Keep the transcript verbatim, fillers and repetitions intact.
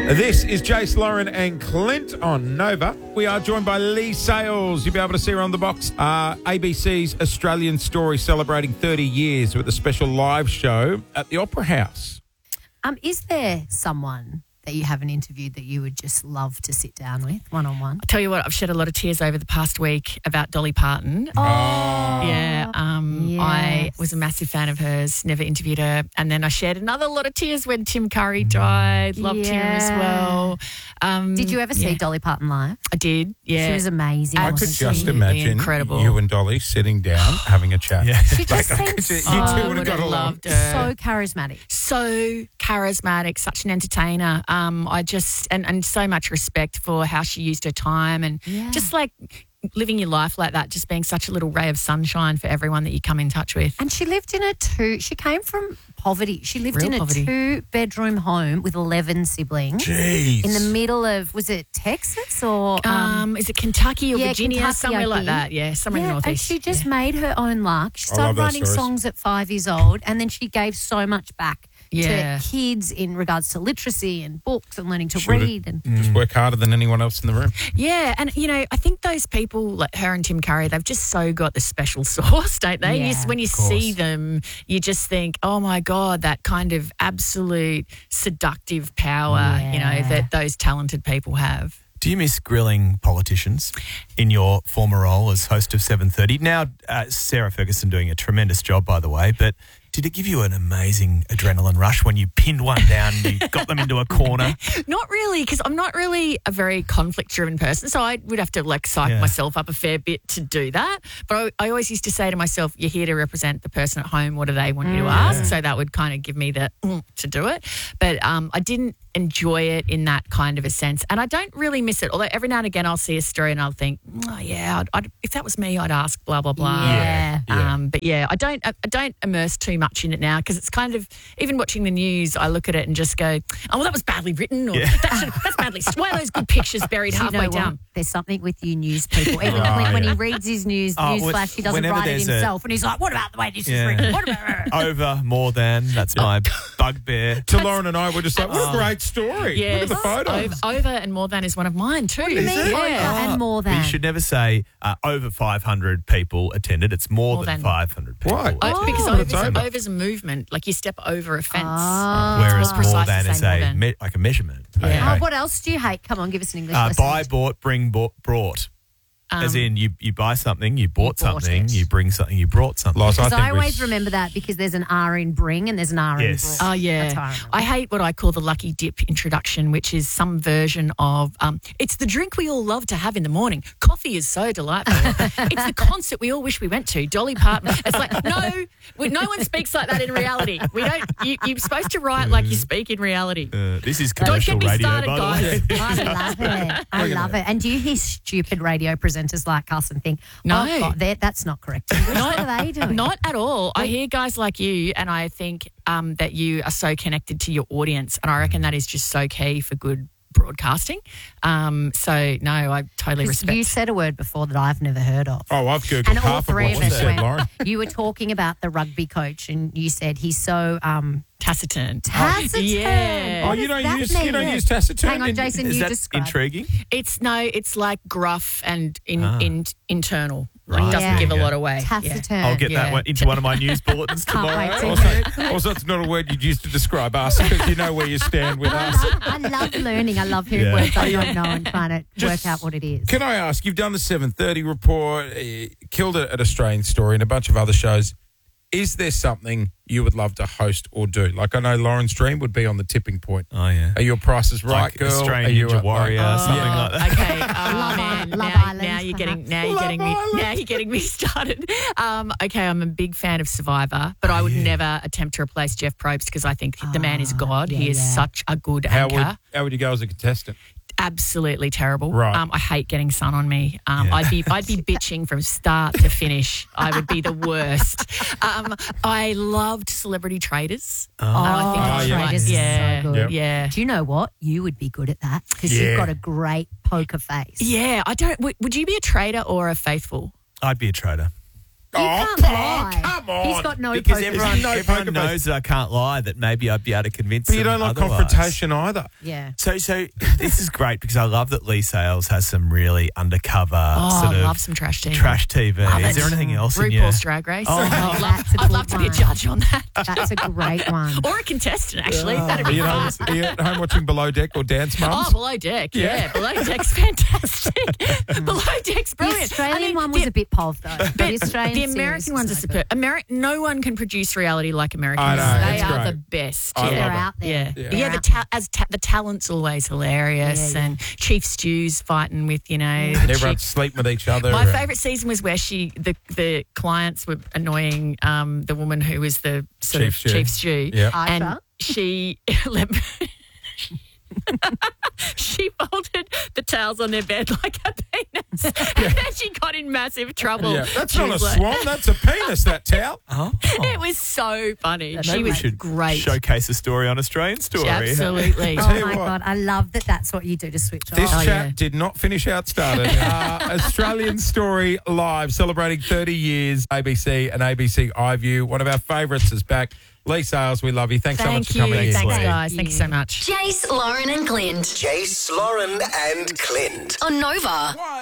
This is Jace, Lauren and Clint on Nova. We are joined by Lee Sales. You'll be able to see her on the box. Uh, A B C's Australian Story celebrating thirty years with a special live show at the Opera House. Um, is there someone that you haven't interviewed that you would just love to sit down with one-on-one? I'll tell you what, I've shed a lot of tears over the past week about Dolly Parton. Oh, yeah. Um, yes. I was a massive fan of hers, never interviewed her. And then I shed another lot of tears when Tim Curry died. Loved him as Yeah. well. Um, Did you ever see yeah. Dolly Parton live? I did, yeah. She was amazing. I could wasn't just she? Absolutely imagine incredible. you and Dolly sitting down having a chat. Yeah. She just Like, I seems could see- so, you two I would have would got have along. loved her. so charismatic. So charismatic, such an entertainer. Um, I just and, and so much respect for how she used her time and Yeah. just like living your life like that, just being such a little ray of sunshine for everyone that you come in touch with. And she lived in a two, she came from poverty. She lived Real in a poverty. two-bedroom home with eleven siblings. Jeez. In the middle of, was it Texas or? Um, Um, is it Kentucky or yeah, Virginia? Kentucky, somewhere I like think. that. Yeah, somewhere in yeah, the and northeast. she just yeah. made her own luck. She I love started those writing stories. songs at five years old, and then she gave so much back Yeah. to kids in regards to literacy and books and learning to Should've- read. And Just work harder than anyone else in the room. Yeah, and you know, I think those people like her and Tim Curry, they've just so got the special sauce, don't they? Yeah, You s- when you see them, you just think, oh my God, that kind of absolute seductive power, you know, Yeah. that those talented people have. Do you miss grilling politicians in your former role as host of seven thirty? Now, uh, Sarah Ferguson doing a tremendous job, by the way, but did it give you an amazing adrenaline rush when you pinned one down and you got them into a corner? Not really, because I'm not really a very conflict-driven person, so I would have to like psych Yeah. myself up a fair bit to do that. But I, I always used to say to myself, "You're here to represent the person at home. What do they want you to ask?" So that would kind of give me the mm, to do it. But um, I didn't enjoy it in that kind of a sense, and I don't really miss it. Although every now and again I'll see a story and I'll think, "Oh yeah, I'd, I'd, if that was me, I'd ask blah blah blah." Yeah. Yeah. Um, but yeah, I don't I, I don't immerse too much in it now because it's kind of, even watching the news, I look at it and just go, oh, well, that was badly written, or Yeah. that should, that's badly. Why are those good pictures buried Do you halfway know what? down? There's something with you news people. Even Oh, when, when he yeah. reads his news, Oh, news when- flash, he doesn't whenever write it there's a- himself. And he's like, what about the way this Yeah. is written? What about Over, more than, that's my bugbear. To Lauren and I, we're just like, what a great story. Yes, Look at the photos. over, over and more than is one of mine too. You mean Yeah. over and more But than? you should never say uh, over five hundred people attended. It's more, More than, than. five hundred people. Why? Oh, because Oh, it's over's, over. over's a movement, like you step over a fence. Ah. Whereas It's more precise to than say is more a than. me- like a measurement. Yeah. Oh, what else do you hate? Come on, give us an English Uh, lesson. buy, bought, bring, bought, brought. As Um, in, you, you buy something, you bought bought something, it. you bring something, you brought something. Loz, I Because think I, we always s- remember that because there's an R in bring and there's an R Yes. in brought. Oh, yeah. That's how I remember. I hate what I call the lucky dip introduction, which is some version of um, it's the drink we all love to have in the morning. Coffee is so delightful. It's the concert we all wish we went to, Dolly Parton. It's like, no, we, no one speaks like that in reality. We don't. You, you're supposed to write like you speak in reality. Uh, this is Don't commercial get me radio, started, by the guys. way. I love it. I love it. And do you hear stupid radio presenters like us and think, No. oh, God, that- that's not correct. What are they doing? Not at all. I hear guys like you, and I think um, that you are so connected to your audience, and I reckon that is just so key for good broadcasting. Um, so, no, I totally 'Cause respect. you said a word before that I've never heard of. Oh, I've Googled And all half of three what of you us said, went, Lauren. you were talking about the rugby coach and you said he's so um, Taciturn. taciturn. Yeah. Oh, What you does don't that use you mean? don't use taciturn. Hang on, in- Jason, Is you that describe. intriguing? It's no, it's like gruff and in, Ah. in internal. Like Right. doesn't Yeah. give a Yeah. lot away. Yeah. Taciturn. I'll get Yeah. that one into one of my news bulletins Can't tomorrow. wait to Also, hear it. also, it's not a word you'd use to describe us because you know where you stand with I us. love, I love learning. I love hearing Yeah. words I don't know and trying to Just- work out what it is. Can I ask, you've done the seven thirty report, uh, killed it at Australian Story and a bunch of other shows. Is there something you would love to host or do? Like I know Lauren's dream would be on the tipping point. Oh, yeah. Are you a Price is Right Like girl? Australian Are you Ninja a- Warrior, like- something Yeah. like that. Okay. Oh, Love man. Island- Love now, Island, now you're getting now you're Love getting me Island. now you're getting me started. Um, okay, I'm a big fan of Survivor, but I would never attempt to replace Jeff Probst because I think the man is Ah, God. yeah, he is yeah. such a good How anchor. would, how would you go as a contestant? Absolutely terrible. Right. Um, I hate getting sun on me. Um, Yeah. I'd be I'd be bitching from start to finish. I would be the worst. Um, I loved Celebrity Traders. Oh. And I think Oh, that's yeah. right. Traders is so yeah, good. Yep. yeah. Do you know what? You would be good at that because Yeah. you've got a great poker face. Yeah, I don't. w- Would you be a trader or a faithful? I'd be a trader. You Oh, can't come lie. on, come on. He's got no Because poker everyone, face. no everyone poker face. knows that I can't lie, that maybe I'd be able to convince But you them don't like otherwise. confrontation either. Yeah. So, so this is great because I love that Lee Sales has some really undercover Oh, sort I of love some trash T V. trash T V. Love Is it. there anything else in your... RuPaul's Drag Race. Oh, I'd love, that's a I'd good love to be a one. judge on that. That's a great one. Or a contestant, actually. That'd Are be you, fun. at home, are you at home watching Below Deck or Dance Mums? Oh, Below Deck, yeah. Yeah. Below Deck's fantastic. Below Deck's The brilliant. Australian I mean, one was the- a bit pov, though. But The Australian the American series ones are was no superb. Ameri- no one can produce reality like Americans. I know, They it's are great. the best. I yeah. love They're it. out there. Yeah, Yeah. yeah. They're the out ta- as ta- the talent's always hilarious, Yeah, yeah. and Chief Stew's fighting with you know. And the everyone's chick- sleeping with each other. My and- favourite season was where she the the clients were annoying um, the woman who was the sort Chief of Stew. chief stew, Yeah. and Aisha? she let she folded the towels on their bed like a penis, and then she got in massive trouble. Yeah, that's She not a was like- swan. That's a penis. That towel. Oh. It was so funny. Maybe She we was should great. showcase a story on Australian Story. Absolutely. Oh, you my what. God. I love that that's what you do to switch This off. Oh, chat yeah. did not finish how it started. uh, Australian Story Live, celebrating thirty years, A B C and A B C iView. One of our favourites is back. Lee Sales, we love you. Thanks so much Thank for you. coming in. Thanks, Lee. guys. Thank you so much. Jace, Lauren, and Clint Jace, Lauren, and Clint. on Nova.